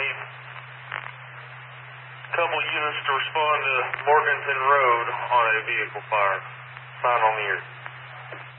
need a couple units to respond to Morganton Road on a vehicle fire. Sign on the ear.